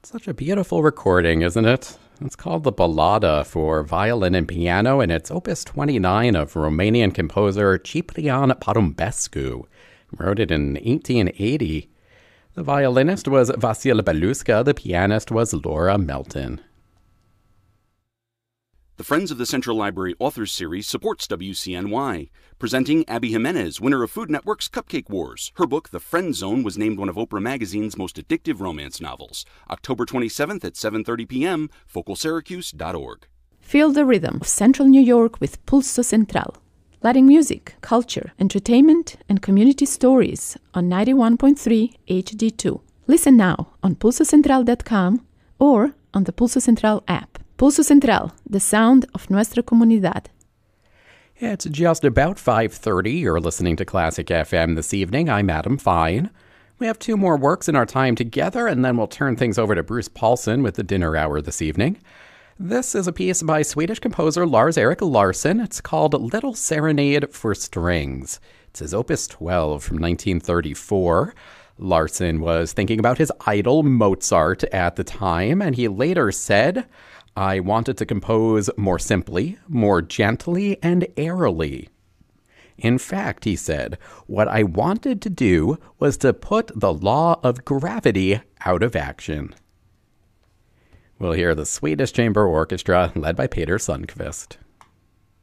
Such a beautiful recording, isn't it? It's called the Ballada for violin and piano, and it's opus 29 of Romanian composer Ciprian Porumbescu. He wrote it in 1880. The violinist was Vasil Beluska, the pianist was Laura Melton. The Friends of the Central Library Authors Series supports WCNY. Presenting Abby Jimenez, winner of Food Network's Cupcake Wars. Her book, The Friend Zone, was named one of Oprah Magazine's most addictive romance novels. October 27th at 7:30 p.m., focalsyracuse.org. Feel the rhythm of Central New York with Pulso Central. Letting music, culture, entertainment, and community stories on 91.3 HD2. Listen now on pulsocentral.com or on the Pulso Central app. Pulso Central, the sound of nuestra comunidad. It's just about 5:30. You're listening to Classic FM this evening. I'm Adam Fine. We have two more works in our time together, and then we'll turn things over to Bruce Paulson with the dinner hour this evening. This is a piece by Swedish composer Lars-Erik Larsson. It's called Little Serenade for Strings. It's his Opus 12 from 1934. Larsson was thinking about his idol Mozart at the time, and he later said, "I wanted to compose more simply, more gently, and airily." In fact, he said, what I wanted to do was to put the law of gravity out of action. We'll hear the Swedish Chamber Orchestra led by Peter Sundqvist.